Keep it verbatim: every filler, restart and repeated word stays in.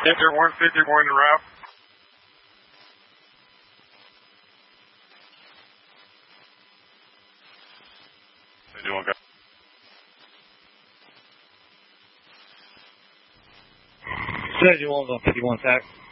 Victor one fifty, we're in the route. They do one guy. Says you want on fifty-one tack.